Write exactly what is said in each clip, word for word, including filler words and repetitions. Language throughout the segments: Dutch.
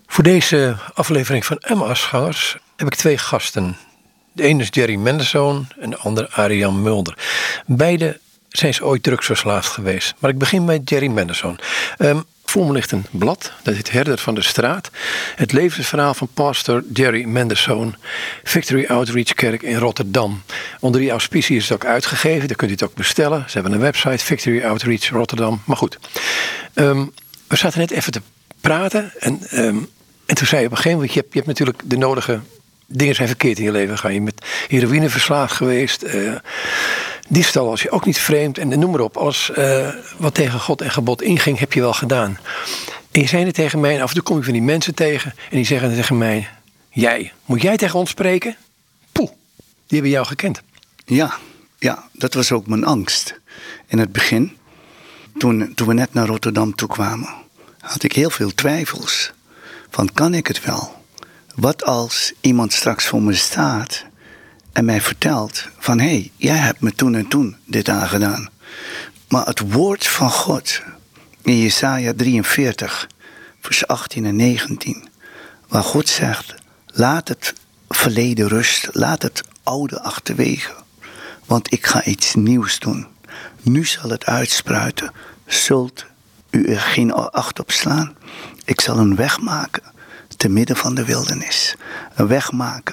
Voor deze aflevering van Emmausgangers heb ik twee gasten. De ene is Jerry Mendelsohn en de andere Arjan Mulder. Beide zijn ze ooit drugsverslaafd geweest. Maar ik begin met Jerry Mendelsohn. Um, voor me ligt een blad, dat heet Herder van de Straat. Het levensverhaal van pastor Jerry Mendelsohn, Victory Outreach Kerk in Rotterdam. Onder die auspicie is het ook uitgegeven, daar kunt u het ook bestellen. Ze hebben een website, Victory Outreach Rotterdam. Maar goed, um, we zaten net even te praten en, um, en toen zei je op een gegeven moment, je hebt, je hebt natuurlijk de nodige dingen zijn verkeerd in je leven. Ga je met heroïne verslaafd geweest, uh, diefstal was je ook niet vreemd en noem maar op. Alles uh, wat tegen God en gebod inging, heb je wel gedaan. En je zei het tegen mij, en af en toe kom ik van die mensen tegen en die zeggen tegen mij, jij, moet jij tegen ons spreken? Poeh, die hebben jou gekend. Ja, ja, dat was ook mijn angst. In het begin, toen, toen we net naar Rotterdam toe kwamen, had ik heel veel twijfels. Van, kan ik het wel? Wat als iemand straks voor me staat en mij vertelt van, hé, hey, jij hebt me toen en toen dit aangedaan. Maar het woord van God in Jesaja drieënveertig, vers achttien en negentien, waar God zegt, laat het verleden rust, laat het oude achterwege, want ik ga iets nieuws doen. Nu zal het uitspruiten, zult u er geen acht op slaan. Ik zal een weg maken te midden van de wildernis. Een weg maken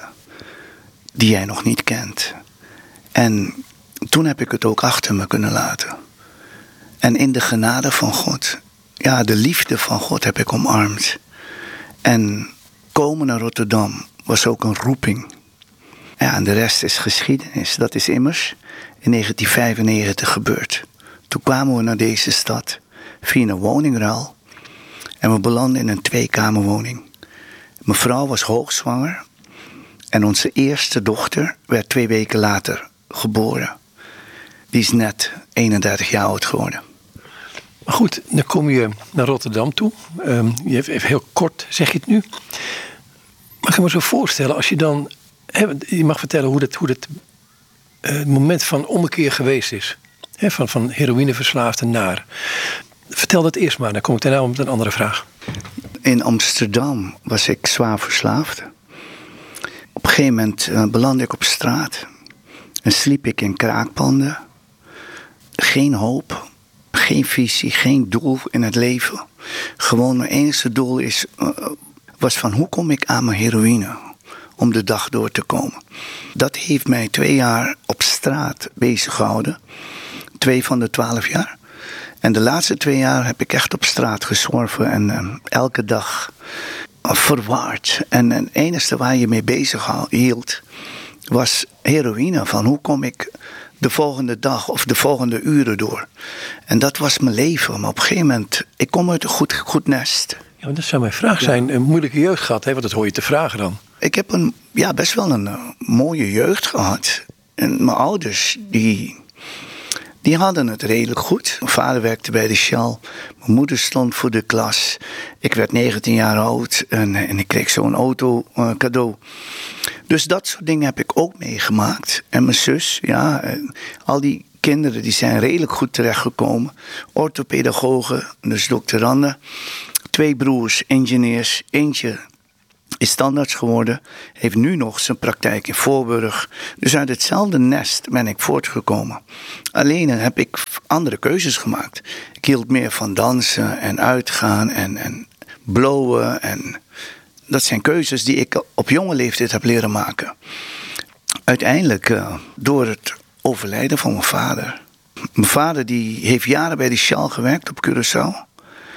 die jij nog niet kent. En toen heb ik het ook achter me kunnen laten. En in de genade van God, ja, de liefde van God heb ik omarmd. En komen naar Rotterdam was ook een roeping. Ja, en de rest is geschiedenis. Dat is immers in negentien vijfennegentig gebeurd. Toen kwamen we naar deze stad via een woningruil. En we belanden in een tweekamerwoning. Mijn vrouw was hoogzwanger. En onze eerste dochter werd twee weken later geboren. Die is net eenendertig jaar oud geworden. Maar goed, dan kom je naar Rotterdam toe. Um, je hebt even heel kort, zeg je het nu. Maar ik kan me zo voorstellen, als je dan... He, je mag vertellen hoe dat, hoe dat uh, het moment van ommekeer geweest is. He, van, van heroïneverslaafde naar... Vertel dat eerst maar, dan kom ik daarna met een andere vraag. In Amsterdam was ik zwaar verslaafd. Op een gegeven moment uh, belandde ik op straat. En sliep ik in kraakpanden. Geen hoop, geen visie, geen doel in het leven. Gewoon mijn enige doel is, uh, was van hoe kom ik aan mijn heroïne om de dag door te komen. Dat heeft mij twee jaar op straat bezig gehouden. Twee van de twaalf jaar. En de laatste twee jaar heb ik echt op straat gezworven en uh, elke dag uh, verwaard. En het enige waar je mee bezig hield was heroïne. Van hoe kom ik de volgende dag of de volgende uren door. En dat was mijn leven. Maar op een gegeven moment, ik kom uit een goed, goed nest. Ja, dat zou mijn vraag zijn. Ja. Een moeilijke jeugd gehad, hè? Want dat hoor je te vragen dan. Ik heb een, ja, best wel een uh, mooie jeugd gehad. En mijn ouders, die... Die hadden het redelijk goed. Mijn vader werkte bij de Shell. Mijn moeder stond voor de klas. Ik werd negentien jaar oud en, en ik kreeg zo'n auto uh, cadeau. Dus dat soort dingen heb ik ook meegemaakt. En mijn zus, ja, al die kinderen die zijn redelijk goed terechtgekomen. Orthopedagogen, dus doctoranden. Twee broers, ingenieurs, eentje is standaards geworden, heeft nu nog zijn praktijk in Voorburg. Dus uit hetzelfde nest ben ik voortgekomen. Alleen heb ik andere keuzes gemaakt. Ik hield meer van dansen en uitgaan en, en blowen. En dat zijn keuzes die ik op jonge leeftijd heb leren maken. Uiteindelijk uh, door het overlijden van mijn vader. Mijn vader die heeft jaren bij de Shell gewerkt op Curaçao.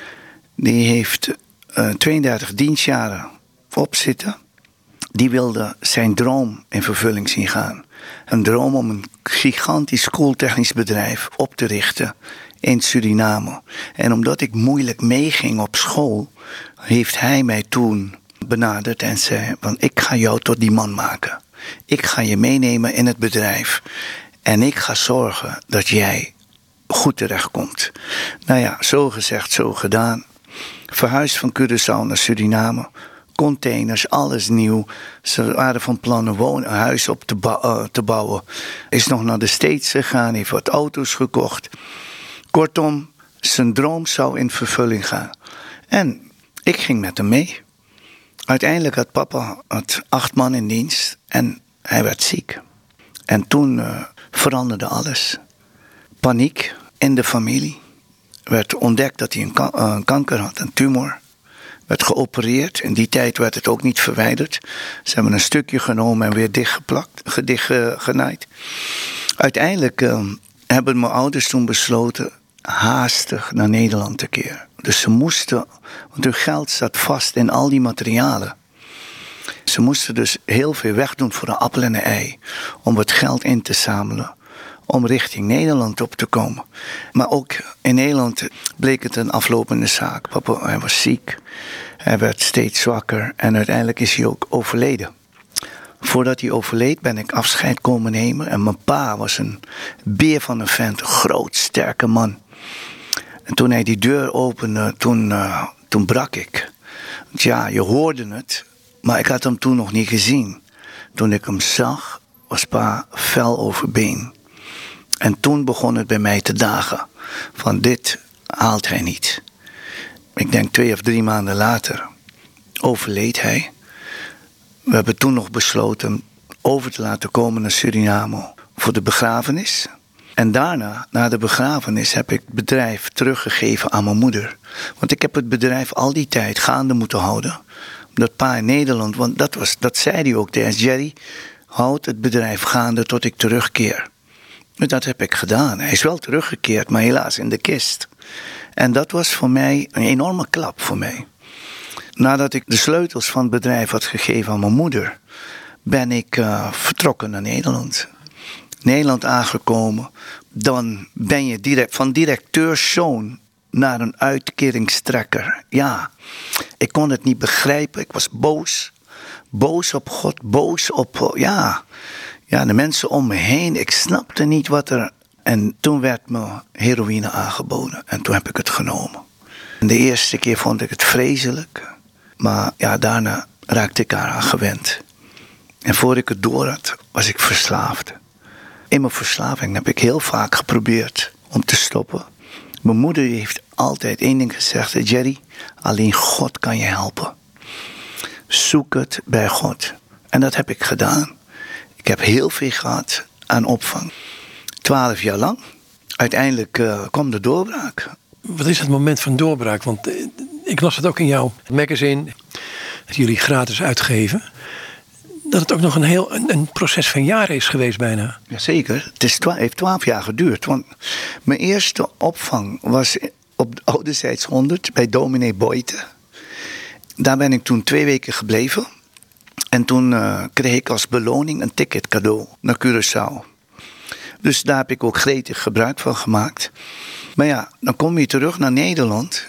Die heeft uh, tweeëndertig dienstjaren opzitten. Die wilde zijn droom in vervulling zien gaan. Een droom om een gigantisch koeltechnisch bedrijf op te richten in Suriname. En omdat ik moeilijk meeging op school, heeft hij mij toen benaderd en zei, want ik ga jou tot die man maken. Ik ga je meenemen in het bedrijf. En ik ga zorgen dat jij goed terechtkomt. Nou ja, zo gezegd, zo gedaan. Verhuisd van Curaçao naar Suriname. Containers, alles nieuw. Ze waren van plan een woonhuis op te, bou- uh, te bouwen. Is nog naar de States gegaan, heeft wat auto's gekocht. Kortom, zijn droom zou in vervulling gaan. En ik ging met hem mee. Uiteindelijk had papa had acht man in dienst en hij werd ziek. En toen uh, veranderde alles. Paniek in de familie. Werd ontdekt dat hij een, ka- uh, een kanker had, een tumor. Werd geopereerd. In die tijd werd het ook niet verwijderd. Ze hebben een stukje genomen en weer dichtgeplakt, dichtgenaaid. Uiteindelijk uh, hebben mijn ouders toen besloten haastig naar Nederland te keren. Dus ze moesten, want hun geld zat vast in al die materialen. Ze moesten dus heel veel wegdoen voor een appel en een ei. Om het geld in te zamelen. Om richting Nederland op te komen. Maar ook in Nederland bleek het een aflopende zaak. Papa, hij was ziek. Hij werd steeds zwakker. En uiteindelijk is hij ook overleden. Voordat hij overleed ben ik afscheid komen nemen. En mijn pa was een beer van een vent. Een groot, sterke man. En toen hij die deur opende, toen, uh, toen brak ik. Want ja, je hoorde het. Maar ik had hem toen nog niet gezien. Toen ik hem zag, was pa fel overbeen. En toen begon het bij mij te dagen. Van dit haalt hij niet. Ik denk twee of drie maanden later overleed hij. We hebben toen nog besloten over te laten komen naar Suriname voor de begrafenis. En daarna, na de begrafenis, heb ik het bedrijf teruggegeven aan mijn moeder. Want ik heb het bedrijf al die tijd gaande moeten houden. Dat pa in Nederland, want dat, was, dat zei hij ook tegen Jerry. Houd het bedrijf gaande tot ik terugkeer. En dat heb ik gedaan. Hij is wel teruggekeerd, maar helaas in de kist. En dat was voor mij een enorme klap voor mij. Nadat ik de sleutels van het bedrijf had gegeven aan mijn moeder, ben ik uh, vertrokken naar Nederland. Nederland aangekomen, dan ben je direct, van directeurszoon naar een uitkeringstrekker. Ja, ik kon het niet begrijpen. Ik was boos. Boos op God, boos op ja, ja, de mensen om me heen. Ik snapte niet wat er... En toen werd me heroïne aangeboden. En toen heb ik het genomen. En de eerste keer vond ik het vreselijk. Maar ja, daarna raakte ik eraan gewend. En voor ik het door had, was ik verslaafd. In mijn verslaving heb ik heel vaak geprobeerd om te stoppen. Mijn moeder heeft altijd één ding gezegd. Jerry, alleen God kan je helpen. Zoek het bij God. En dat heb ik gedaan. Ik heb heel veel gehad aan opvang. Twaalf jaar lang. Uiteindelijk uh, kwam de doorbraak. Wat is het moment van doorbraak? Want uh, ik las het ook in jouw magazine. Dat jullie gratis uitgeven. Dat het ook nog een heel een, een proces van jaren is geweest bijna. Jazeker. Het is twa- heeft twaalf jaar geduurd. Want mijn eerste opvang was op de Ouderzijds honderd bij dominee Boyte. Daar ben ik toen twee weken gebleven. En toen uh, kreeg ik als beloning een ticket cadeau naar Curaçao. Dus daar heb ik ook gretig gebruik van gemaakt. Maar ja, dan kom je terug naar Nederland.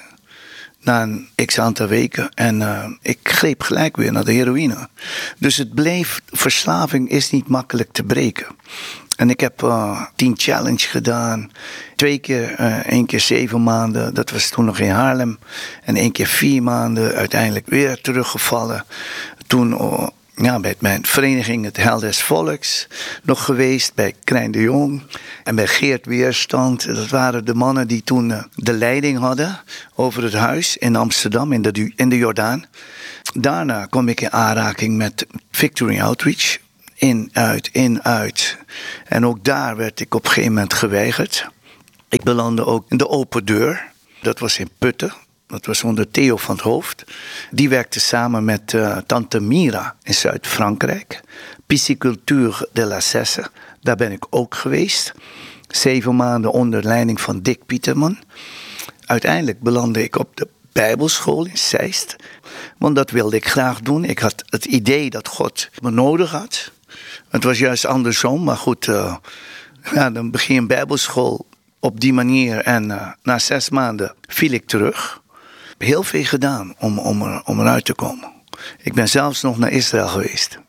Na een x-aantal weken. En uh, ik greep gelijk weer naar de heroïne. Dus het bleef, verslaving is niet makkelijk te breken. En ik heb uh, tien challenge gedaan. Twee keer, uh, één keer zeven maanden. Dat was toen nog in Haarlem. En één keer vier maanden. Uiteindelijk weer teruggevallen. Toen uh, ja, bij mijn vereniging het Heil des Volks nog geweest. Bij Krijn de Jong. En bij Geert Weerstand. Dat waren de mannen die toen uh, de leiding hadden over het huis in Amsterdam, in de, in de Jordaan. Daarna kwam ik in aanraking met Victory Outreach. In, uit, in, uit. En ook daar werd ik op een gegeven moment geweigerd. Ik belandde ook in de Open Deur. Dat was in Putten. Dat was onder Theo van het Hoofd. Die werkte samen met uh, Tante Mira in Zuid-Frankrijk. Pisciculture de la Cesse. Daar ben ik ook geweest. Zeven maanden onder leiding van Dick Pieterman. Uiteindelijk belandde ik op de Bijbelschool in Zeist. Want dat wilde ik graag doen. Ik had het idee dat God me nodig had. Het was juist andersom, maar goed, uh, ja, dan begin je een bijbelschool op die manier en uh, na zes maanden viel ik terug. Ik heb heel veel gedaan om, om, er, om eruit te komen. Ik ben zelfs nog naar Israël geweest.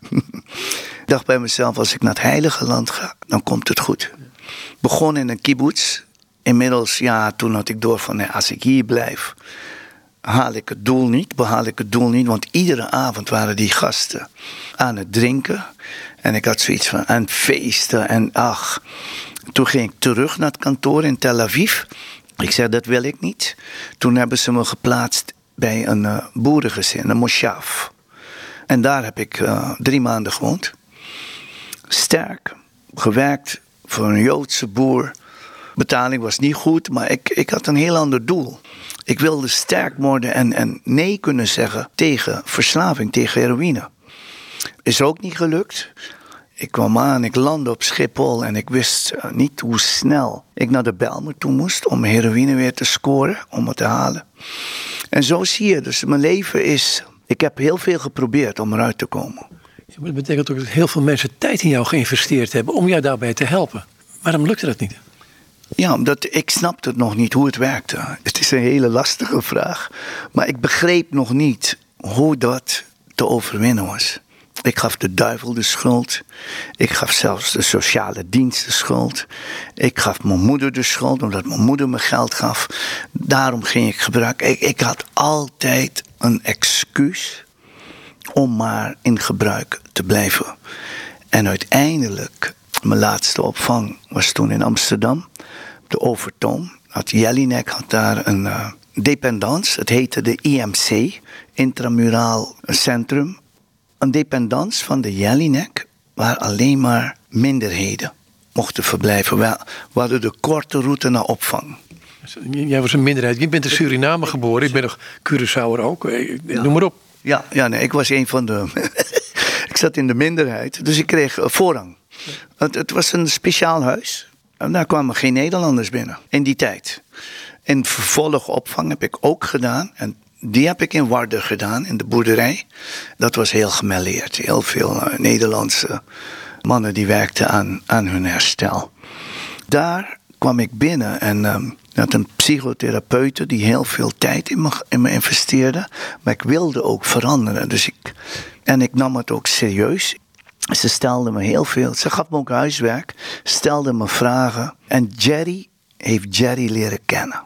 Ik dacht bij mezelf, als ik naar het heilige land ga, dan komt het goed. Begon in een kibbutz. Inmiddels, ja, toen had ik door van, nee, als ik hier blijf, haal ik het doel niet, behaal ik het doel niet. Want iedere avond waren die gasten aan het drinken. En ik had zoiets van aan feesten en ach. Toen ging ik terug naar het kantoor in Tel Aviv. Ik zei, dat wil ik niet. Toen hebben ze me geplaatst bij een uh, boerengezin, een moshav. En daar heb ik uh, drie maanden gewoond. Sterk, gewerkt voor een Joodse boer. Betaling was niet goed, maar ik, ik had een heel ander doel. Ik wilde sterk worden en, en nee kunnen zeggen tegen verslaving, tegen heroïne. Is ook niet gelukt. Ik kwam aan, ik landde op Schiphol en ik wist uh, niet hoe snel ik naar de Bijlmer toe moest om heroïne weer te scoren, om het te halen. En zo zie je, dus mijn leven is, ik heb heel veel geprobeerd om eruit te komen. Ja, maar dat betekent ook dat heel veel mensen tijd in jou geïnvesteerd hebben om jou daarbij te helpen. Waarom lukte dat niet? Ja, omdat ik snapte nog niet hoe het werkte. Het is een hele lastige vraag. Maar ik begreep nog niet hoe dat te overwinnen was. Ik gaf de duivel de schuld. Ik gaf zelfs de sociale dienst de schuld. Ik gaf mijn moeder de schuld, omdat mijn moeder me geld gaf. Daarom ging ik gebruiken. Ik, ik had altijd een excuus om maar in gebruik te blijven. En uiteindelijk, mijn laatste opvang was toen in Amsterdam. De Overtoom. Had Jelinek had daar een uh, dependance. Het heette de I M C, Intramuraal Centrum. Een dependance van de Jelinek waar alleen maar minderheden mochten verblijven. We hadden de korte route naar opvang. Jij was een minderheid. Je bent in Suriname geboren. Ik ben nog Curaçaoer ook. Ja. Noem maar op. Ja, ja nee, ik was een van de... ik zat in de minderheid, dus ik kreeg uh, voorrang. Ja. Het, het was een speciaal huis. En daar kwamen geen Nederlanders binnen in die tijd. En vervolgopvang heb ik ook gedaan. En die heb ik in Warder gedaan, in de boerderij. Dat was heel gemêleerd. Heel veel uh, Nederlandse mannen die werkten aan, aan hun herstel. Daar kwam ik binnen en um, had een psychotherapeute die heel veel tijd in me, in me investeerde. Maar ik wilde ook veranderen. Dus ik, en ik nam het ook serieus. Ze stelde me heel veel. Ze gaf me ook huiswerk. Stelde me vragen. En Jerry heeft Jerry leren kennen.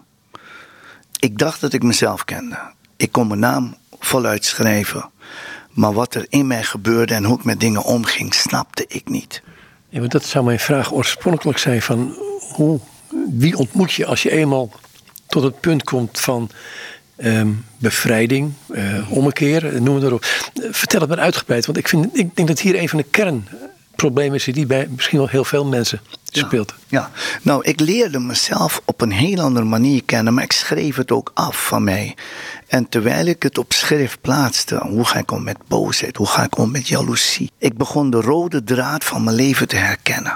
Ik dacht dat ik mezelf kende. Ik kon mijn naam voluit schrijven. Maar wat er in mij gebeurde en hoe ik met dingen omging, snapte ik niet. Ja, maar dat zou mijn vraag oorspronkelijk zijn van hoe, wie ontmoet je als je eenmaal tot het punt komt van um, bevrijding, uh, ommekeer, noem het erop. Vertel het maar uitgebreid, want ik, vind, ik denk dat hier een van de kernproblemen is die bij misschien wel heel veel mensen speelt. Ja, ja, nou ik leerde mezelf op een heel andere manier kennen, maar ik schreef het ook af van mij. En terwijl ik het op schrift plaatste, hoe ga ik om met boosheid, hoe ga ik om met jaloezie. Ik begon de rode draad van mijn leven te herkennen.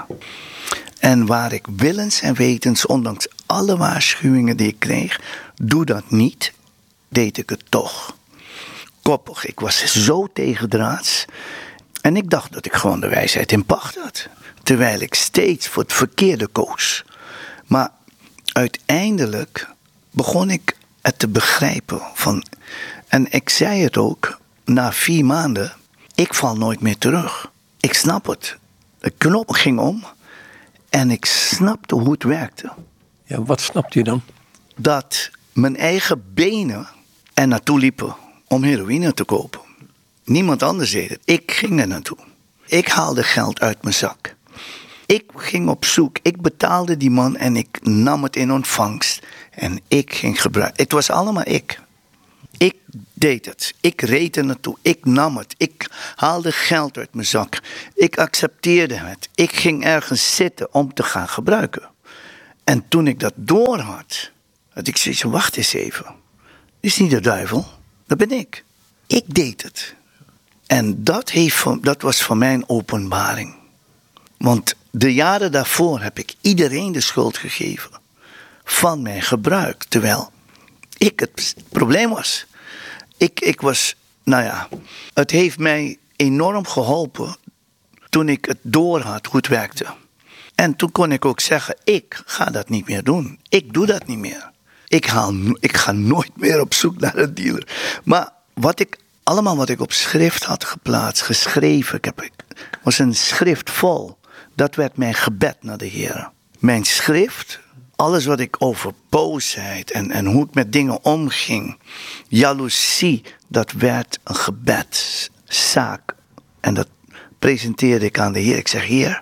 En waar ik willens en wetens, ondanks alle waarschuwingen die ik kreeg, doe dat niet, deed ik het toch. Koppig, ik was zo tegendraads. En ik dacht dat ik gewoon de wijsheid in pacht had. Terwijl ik steeds voor het verkeerde koos. Maar uiteindelijk begon ik het te begrijpen. Van, en ik zei het ook, na vier maanden, ik val nooit meer terug. Ik snap het. De knop ging om en ik snapte hoe het werkte. Ja, wat snapte je dan? Dat mijn eigen benen er naartoe liepen om heroïne te kopen. Niemand anders deed het. Ik ging er naartoe. Ik haalde geld uit mijn zak. Ik ging op zoek. Ik betaalde die man en ik nam het in ontvangst. En ik ging gebruiken. Het was allemaal ik. Ik deed het. Ik reed er naartoe. Ik nam het. Ik haalde geld uit mijn zak. Ik accepteerde het. Ik ging ergens zitten om te gaan gebruiken. En toen ik dat door had, had ik zoiets van, wacht eens even. Dit is niet de duivel. Dat ben ik. Ik deed het. En dat, heeft, dat was voor mij een openbaring. Want de jaren daarvoor heb ik iedereen de schuld gegeven van mijn gebruik. Terwijl ik het probleem was. Ik, ik was, nou ja, het heeft mij enorm geholpen toen ik het door had hoe het werkte. En toen kon ik ook zeggen, ik ga dat niet meer doen. Ik doe dat niet meer. Ik, haal, ik ga nooit meer op zoek naar een dealer. Maar wat ik, allemaal wat ik op schrift had geplaatst, geschreven, ik heb, ik, was een schrift vol. Dat werd mijn gebed naar de Heer. Mijn schrift, alles wat ik over boosheid en, en hoe ik met dingen omging, jaloezie, dat werd een gebedszaak. En dat presenteerde ik aan de Heer. Ik zeg, Heer,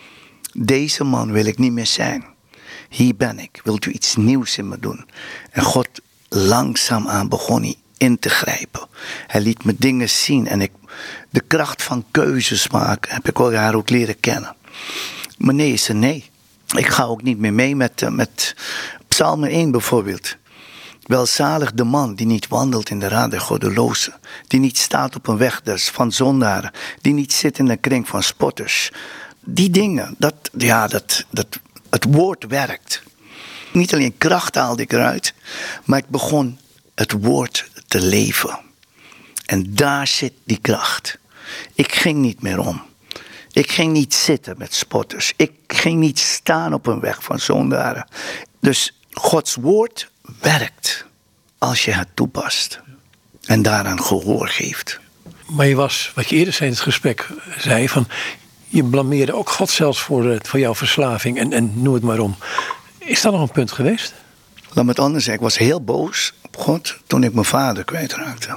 deze man wil ik niet meer zijn. Hier ben ik. Wilt u iets nieuws in me doen? En God langzaamaan begon hij in te grijpen. Hij liet me dingen zien. En ik, de kracht van keuzes maken heb ik haar ook leren kennen. Maar nee is een nee. Ik ga ook niet meer mee met, uh, met Psalm één bijvoorbeeld. Welzalig de man die niet wandelt in de raad der goddelozen. Die niet staat op een weg des van zondaren. Die niet zit in een kring van spotters. Die dingen, dat, ja, dat, dat, het woord werkt. Niet alleen kracht haalde ik eruit, maar ik begon het woord te leven. En daar zit die kracht. Ik ging niet meer om. Ik ging niet zitten met spotters. Ik ging niet staan op een weg van zondaren. Dus Gods woord werkt als je het toepast. En daaraan gehoor geeft. Maar je was, wat je eerder zei in het gesprek, zei van, je blameerde ook God zelfs voor, voor jouw verslaving en, en noem het maar om. Is dat nog een punt geweest? Laat me het anders zeggen. Ik was heel boos op God toen ik mijn vader kwijtraakte.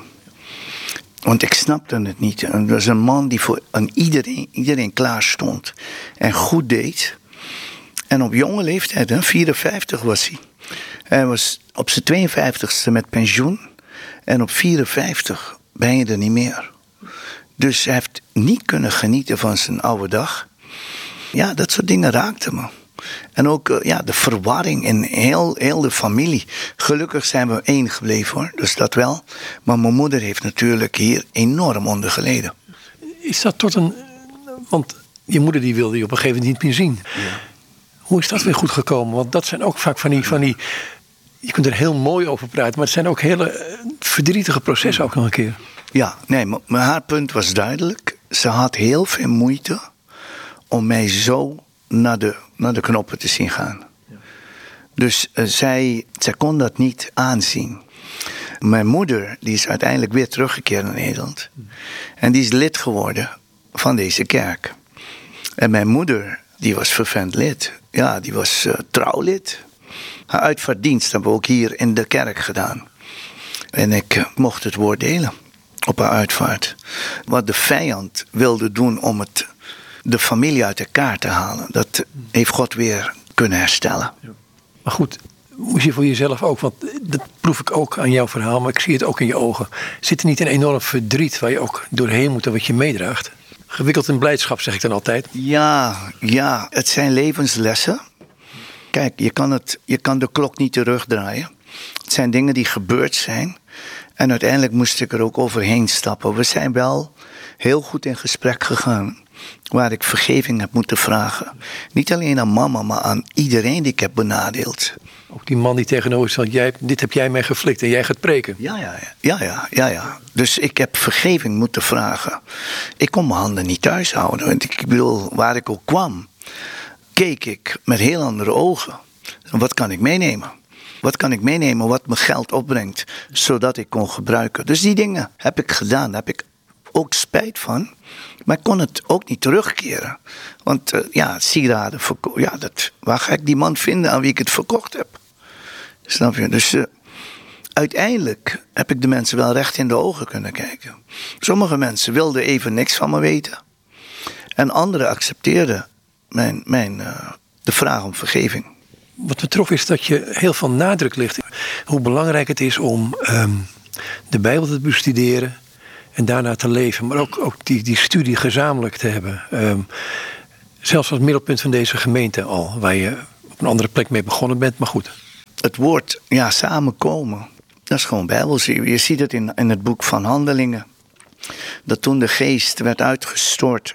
Want ik snapte het niet. Er was een man die voor aan iedereen, iedereen klaar stond. En goed deed. En op jonge leeftijd, hè, vierenvijftig was hij. Hij was op zijn tweeënvijftigste met pensioen. En op vierenvijftig ben je er niet meer. Dus hij heeft niet kunnen genieten van zijn oude dag. Ja, dat soort dingen raakten me. En ook uh, ja, de verwarring in heel, heel de familie. Gelukkig zijn we één gebleven hoor, dus dat wel. Maar mijn moeder heeft natuurlijk hier enorm onder geleden. Is dat tot een... Want je moeder die wilde je op een gegeven moment niet meer zien. Ja. Hoe is dat weer goed gekomen? Want dat zijn ook vaak van die... Van die je kunt er heel mooi over praten, maar het zijn ook hele verdrietige processen ook nog een keer. Ja, nee, maar haar punt was duidelijk. Ze had heel veel moeite om mij zo naar de, naar de knoppen te zien gaan. Ja. Dus uh, zij, zij kon dat niet aanzien. Mijn moeder die is uiteindelijk weer teruggekeerd naar Nederland. Mm. En die is lid geworden van deze kerk. En mijn moeder, die was fervent lid. Ja, die was uh, trouwlid. Haar uitvaartdienst hebben we ook hier in de kerk gedaan. En ik uh, mocht het woord delen op haar uitvaart. Wat de vijand wilde doen om het... de familie uit elkaar te halen. Dat heeft God weer kunnen herstellen. Ja. Maar goed, moest je voor jezelf ook, want dat proef ik ook aan jouw verhaal, maar ik zie het ook in je ogen. Zit er niet een enorm verdriet waar je ook doorheen moet en wat je meedraagt? Gewikkeld in blijdschap, zeg ik dan altijd. Ja, ja, het zijn levenslessen. Kijk, je kan, het, je kan de klok niet terugdraaien. Het zijn dingen die gebeurd zijn. En uiteindelijk moest ik er ook overheen stappen. We zijn wel heel goed in gesprek gegaan. Waar ik vergeving heb moeten vragen. Niet alleen aan mama, maar aan iedereen die ik heb benadeeld. Ook die man die tegenover zat, jij, dit heb jij mij geflikt en jij gaat preken. Ja, ja, ja, ja, ja, ja. Dus ik heb vergeving moeten vragen. Ik kon mijn handen niet thuis houden. Want ik bedoel, waar ik ook kwam, keek ik met heel andere ogen. Wat kan ik meenemen? Wat kan ik meenemen wat me geld opbrengt, zodat ik kon gebruiken? Dus die dingen heb ik gedaan, daar heb ik ook spijt van. Maar ik kon het ook niet terugkeren. Want uh, ja, sieraden, verko- ja, dat, waar ga ik die man vinden aan wie ik het verkocht heb? Snap je? Dus uh, uiteindelijk heb ik de mensen wel recht in de ogen kunnen kijken. Sommige mensen wilden even niks van me weten. En anderen accepteerden mijn, mijn, uh, de vraag om vergeving. Wat me trof is dat je heel veel nadruk legt. Hoe belangrijk het is om um, de Bijbel te bestuderen. En daarna te leven, maar ook, ook die, die studie gezamenlijk te hebben. Um, zelfs als middelpunt van deze gemeente al, waar je op een andere plek mee begonnen bent, maar goed. Het woord, ja, samenkomen, dat is gewoon Bijbels. Je ziet het in, in het boek van Handelingen. Dat toen de geest werd uitgestort,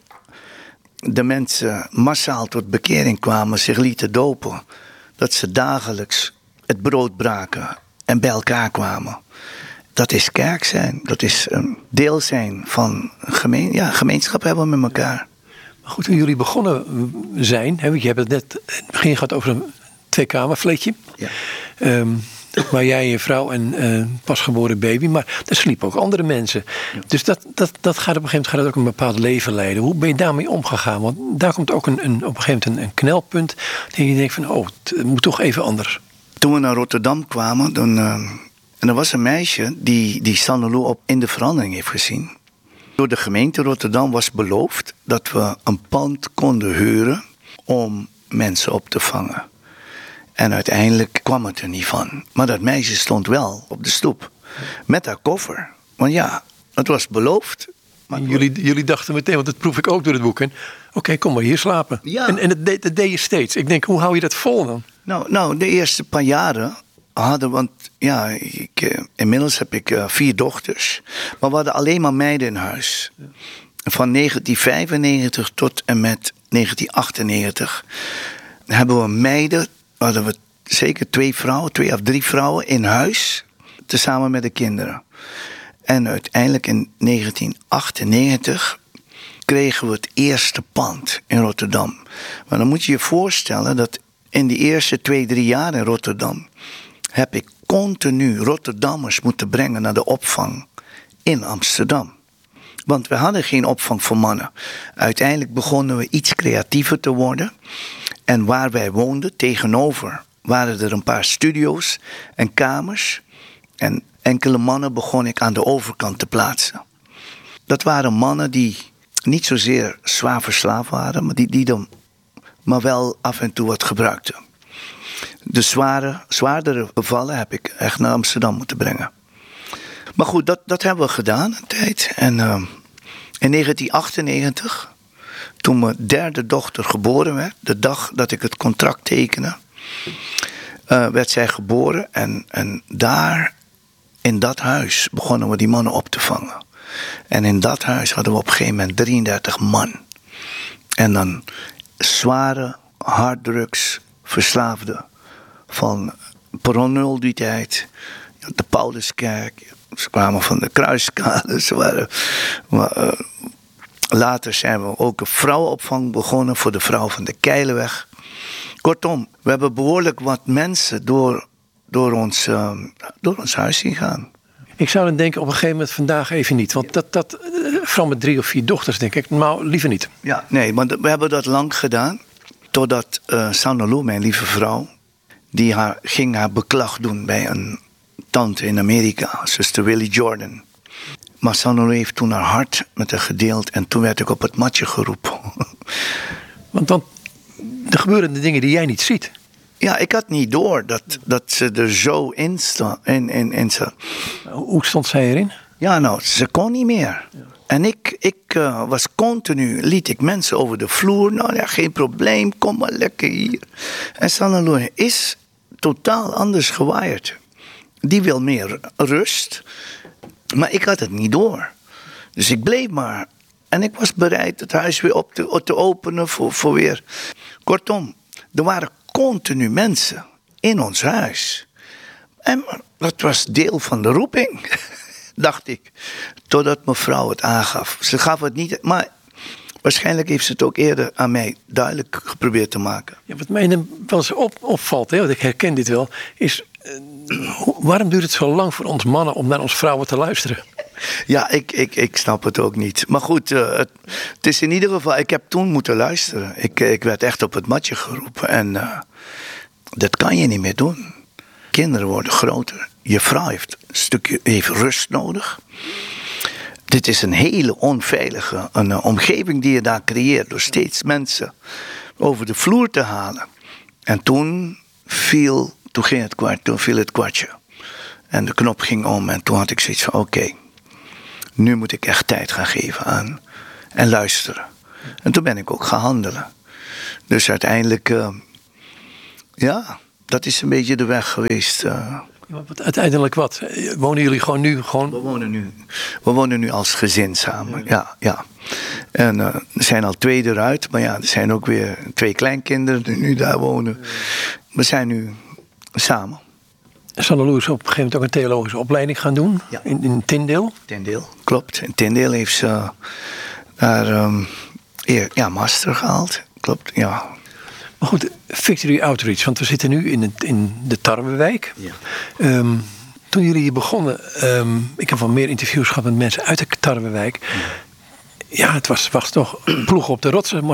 de mensen massaal tot bekering kwamen, zich lieten dopen. Dat ze dagelijks het brood braken en bij elkaar kwamen. Dat is kerk zijn. Dat is een deel zijn van gemeen, ja, gemeenschap hebben we met elkaar. Maar goed, toen jullie begonnen zijn, hè, je hebt het net in het begin gehad over een tweekamerflatje. Ja. Um, waar jij, je vrouw en uh, pasgeboren baby, maar er sliepen ook andere mensen. Ja. Dus dat, dat, dat gaat op een gegeven moment gaat dat ook een bepaald leven leiden. Hoe ben je daarmee omgegaan? Want daar komt ook een, een, op een gegeven moment een, een knelpunt. Dat je denkt van, oh, het moet toch even anders. Toen we naar Rotterdam kwamen, dan... Uh, En er was een meisje die, die Sanne op in de verandering heeft gezien. Door de gemeente Rotterdam was beloofd dat we een pand konden huren om mensen op te vangen. En uiteindelijk kwam het er niet van. Maar dat meisje stond wel op de stoep. Met haar koffer. Want ja, het was beloofd. Maar jullie, jullie dachten meteen, want dat proef ik ook door het boek. Oké, okay, kom maar hier slapen. Ja. En, en dat, deed, dat deed je steeds. Ik denk, hoe hou je dat vol dan? Nou, nou de eerste paar jaren hadden, want ja, ik, uh, inmiddels heb ik uh, vier dochters. Maar we hadden alleen maar meiden in huis. Ja. Van negentien vijfennegentig tot en met negentien achtennegentig hebben we meiden, hadden we zeker twee vrouwen, twee of drie vrouwen in huis, tezamen met de kinderen. En uiteindelijk in negentien achtennegentig kregen we het eerste pand in Rotterdam. Maar dan moet je je voorstellen dat in die eerste twee, drie jaar in Rotterdam heb ik continu Rotterdammers moeten brengen naar de opvang in Amsterdam. Want we hadden geen opvang voor mannen. Uiteindelijk begonnen we iets creatiever te worden. En waar wij woonden, tegenover, waren er een paar studio's en kamers. En enkele mannen begon ik aan de overkant te plaatsen. Dat waren mannen die niet zozeer zwaar verslaafd waren, maar die, die dan maar wel af en toe wat gebruikten. De zware, zwaardere gevallen heb ik echt naar Amsterdam moeten brengen. Maar goed, dat, dat hebben we gedaan een tijd. En uh, in negentien achtennegentig, toen mijn derde dochter geboren werd, de dag dat ik het contract tekende, uh, werd zij geboren. En, en daar, in dat huis, begonnen we die mannen op te vangen. En in dat huis hadden we op een gegeven moment drieëndertig man. En dan zware harddrugs, verslaafden van Perron die tijd, de Pauluskerk. Ze kwamen van de Kruiskade. Ze waren, maar, uh, later zijn we ook een vrouwenopvang begonnen voor de vrouw van de Keilenweg. Kortom, we hebben behoorlijk wat mensen door, door, ons, uh, door ons huis zien gaan. Ik zou dan denken op een gegeven moment vandaag even niet. Want dat, dat vooral met drie of vier dochters denk ik, nou liever niet. Ja, nee, want we hebben dat lang gedaan. Totdat uh, Sanaloo, mijn lieve vrouw, die haar, ging haar beklag doen bij een tante in Amerika, zuster Willie Jordan. Maar Sanaloo heeft toen haar hart met haar gedeeld en toen werd ik op het matje geroepen. Want dan, er gebeuren de dingen die jij niet ziet. Ja, ik had niet door dat, dat ze er zo in stond. In, in, in ze. Hoe stond zij erin? Ja, nou, ze kon niet meer. Ja. En ik, ik uh, was continu, liet ik mensen over de vloer. Nou ja, geen probleem, kom maar lekker hier. En Sanaloo is totaal anders gewaaid. Die wil meer rust. Maar ik had het niet door. Dus ik bleef maar. En ik was bereid het huis weer op te, te openen voor, voor weer. Kortom, er waren continu mensen in ons huis. En dat was deel van de roeping, dacht ik. Totdat mevrouw het aangaf. Ze gaf het niet, maar waarschijnlijk heeft ze het ook eerder aan mij duidelijk geprobeerd te maken. Ja, wat mij wel eens op, opvalt, hè, want ik herken dit wel, is uh, hoe, waarom duurt het zo lang voor ons mannen om naar ons vrouwen te luisteren? Ja, ik, ik, ik snap het ook niet. Maar goed, uh, het, het is in ieder geval, ik heb toen moeten luisteren. Ik, ik werd echt op het matje geroepen en uh, dat kan je niet meer doen. Kinderen worden groter. Je vrouw heeft een stukje heeft rust nodig. Dit is een hele onveilige een, uh, omgeving die je daar creëert door steeds mensen over de vloer te halen. En toen viel, toen ging het kwart, toen viel het kwartje. En de knop ging om en toen had ik zoiets van oké. Okay, nu moet ik echt tijd gaan geven aan en luisteren. En toen ben ik ook gaan handelen. Dus uiteindelijk, uh, ja, dat is een beetje de weg geweest. Uh. Ja, wat, uiteindelijk wat? Wonen jullie gewoon nu? Gewoon... We, wonen nu we wonen nu als gezin samen, ja. ja, ja. En uh, er zijn al twee eruit, maar ja, er zijn ook weer twee kleinkinderen die nu daar wonen. Ja. We zijn nu samen. Sanaloo is op een gegeven moment ook een theologische opleiding gaan doen, ja. in, in Tyndale. Tyndale, klopt. In Tyndale heeft ze daar um, ja, master gehaald, klopt, ja. Maar goed, Victory Outreach, want we zitten nu in, het, in de Tarwewijk. Ja. Um, toen jullie hier begonnen, um, ik heb wel meer interviews gehad met mensen uit de Tarwewijk. Ja, ja het was, was toch ploeg op de rotsen,